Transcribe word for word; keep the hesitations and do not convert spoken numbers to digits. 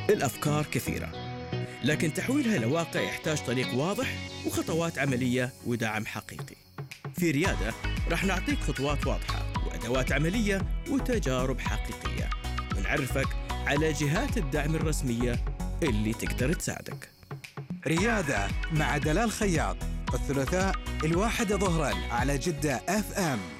الأفكار كثيرة، لكن تحويلها لواقع يحتاج طريق واضح وخطوات عملية ودعم حقيقي. في ريادة رح نعطيك خطوات واضحة وأدوات عملية وتجارب حقيقية، ونعرفك على جهات الدعم الرسمية اللي تقدر تساعدك. ريادة مع دلال خياط، الثلاثاء الواحدة ظهراً على جدة اف ام.